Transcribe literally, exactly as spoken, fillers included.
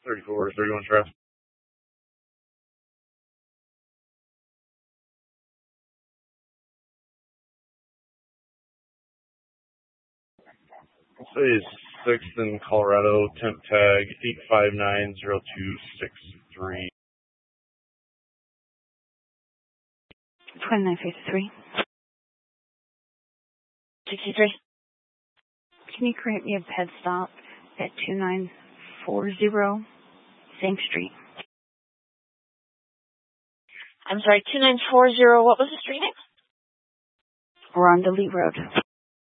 thirty-four, thirty-one traffic. Say sixth in Colorado, temp tag eight five nine zero two six three. twenty-nine fifty-three. sixty-three. Can you create me a ped stop at two nine four zero, same street? I'm sorry, two nine four zero, what was the street name? Rondelli Road.